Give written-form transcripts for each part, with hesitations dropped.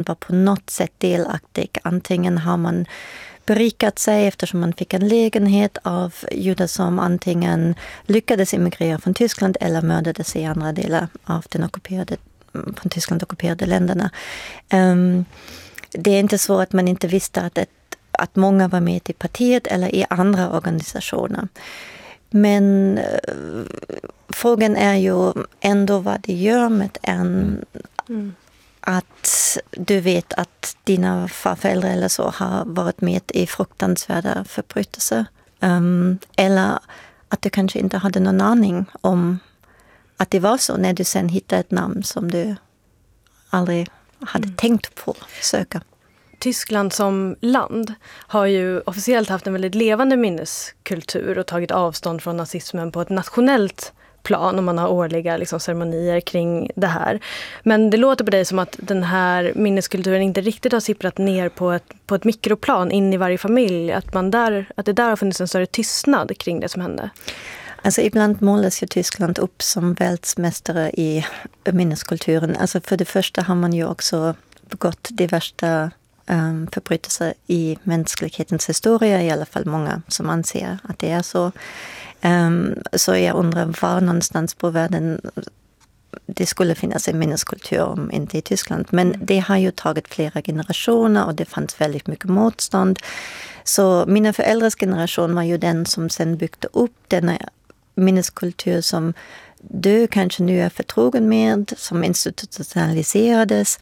var på något sätt delaktig. Antingen har man berikat sig eftersom man fick en lägenhet av judar som antingen lyckades emigrera från Tyskland eller mördades i andra delar av från Tyskland ockuperade länderna. Det är inte så att man inte visste att många var med i partiet eller i andra organisationer. Men frågan är ju ändå vad det gör med en att du vet att dina farföräldrar eller så har varit med i fruktansvärda förbrytelser. Eller att du kanske inte hade någon aning om att det var så när du sen hittade ett namn som du aldrig hade tänkt på att söka. Tyskland som land har ju officiellt haft en väldigt levande minneskultur och tagit avstånd från nazismen på ett nationellt plan, och man har årliga ceremonier kring det här. Men det låter på dig som att den här minneskulturen inte riktigt har sipprat ner på ett mikroplan in i varje familj, att det där har funnits en större tystnad kring det som hände. Alltså ibland målas ju Tyskland upp som världsmästare i minneskulturen. Alltså för det första har man ju också begått de värsta förbrytelser i mänsklighetens historia, i alla fall många som anser att det är så. Så jag undrar var någonstans på världen det skulle finnas en minneskultur, om inte i Tyskland. Men det har ju tagit flera generationer och det fanns väldigt mycket motstånd. Så mina föräldrars generation var ju den som sen byggde upp denna minneskultur som du kanske nu är förtrogen med, som institutionaliserades.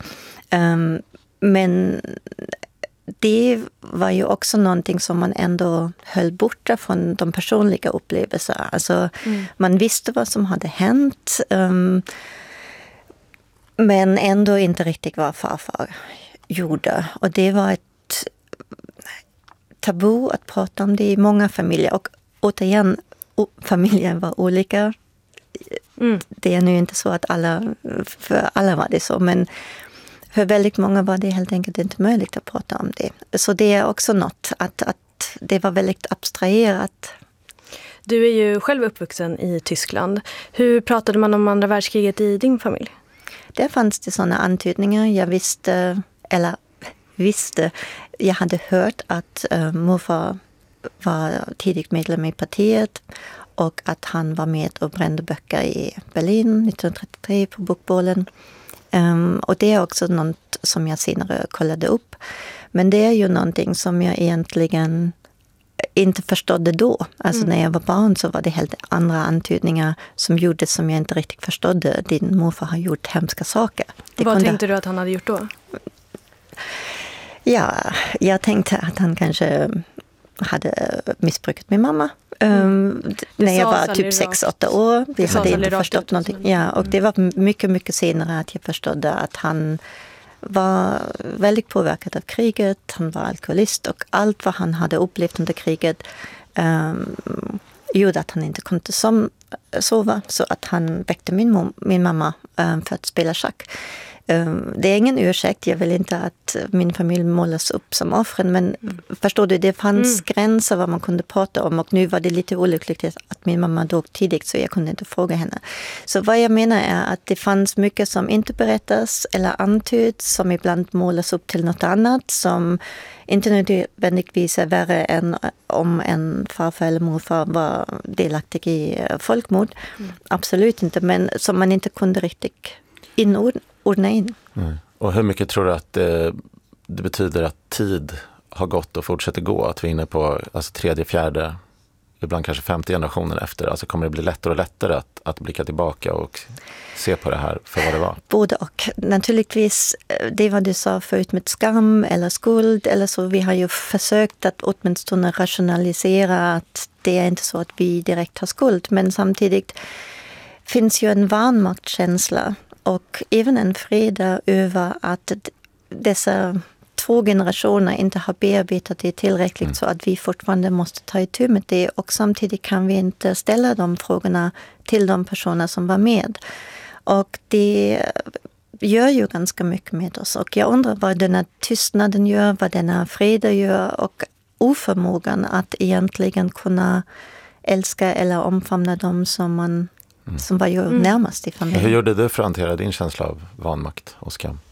Men det var ju också någonting som man ändå höll borta från de personliga upplevelserna. Alltså man visste vad som hade hänt, men ändå inte riktigt vad farfar gjorde. Och det var ett tabu att prata om det i många familjer. Och återigen, familjer var olika. Det är nu inte så att för alla var det så, men för väldigt många var det helt enkelt inte möjligt att prata om det. Så det är också något att det var väldigt abstraherat. Du är ju själv uppvuxen i Tyskland. Hur pratade man om andra världskriget i din familj? Där fanns det sådana antydningar. Jag jag hade hört att morfar var tidigt medlem i partiet och att han var med och brände böcker i Berlin 1933 på Bokbålen. Och det är också något som jag senare kollade upp. Men det är ju någonting som jag egentligen inte förstådde då. Alltså när jag var barn så var det helt andra antydningar som gjordes som jag inte riktigt förstådde. Din morfar har gjort hemska saker. Vad tänkte du att han hade gjort då? Ja, jag tänkte att han kanske hade missbrukat min mamma. När jag var typ 6-8 år. Vi hade inte förstått någonting. Ja, och det var mycket, mycket senare att jag förstod att han var väldigt påverkad av kriget. Han var alkoholist och allt vad han hade upplevt under kriget gjorde att han inte kunde sova. Så att han väckte min mamma för att spela schack. Det är ingen ursäkt, jag vill inte att min familj målas upp som offren, men förstår du, det fanns gränser vad man kunde prata om, och nu var det lite olyckligt att min mamma dog tidigt så jag kunde inte fråga henne. Så vad jag menar är att det fanns mycket som inte berättas eller antyds, som ibland målas upp till något annat, som inte nödvändigtvis är värre än om en farfar eller morfar var delaktig i folkmord. Absolut inte, men som man inte kunde riktigt ordna in. Och hur mycket tror du att det betyder att tid har gått och fortsätter gå? Att vi är inne på tredje, fjärde, ibland kanske 50 generationer efter. Alltså kommer det bli lättare och lättare att blicka tillbaka och se på det här för vad det var? Både och. Naturligtvis, det vad du sa förut med skam eller skuld eller så. Vi har ju försökt att åtminstone rationalisera att det är inte så att vi direkt har skuld. Men samtidigt finns ju en vanmaktskänsla. Och även en freda över att dessa 2 generationer inte har bearbetat det tillräckligt så att vi fortfarande måste ta itu med det. Och samtidigt kan vi inte ställa de frågorna till de personer som var med. Och det gör ju ganska mycket med oss. Och jag undrar vad denna tystnaden gör, vad denna freda gör och oförmågan att egentligen kunna älska eller omfamna dem som var ju närmast i familjen. Hur gjorde du för att hantera din känsla av vanmakt och skam?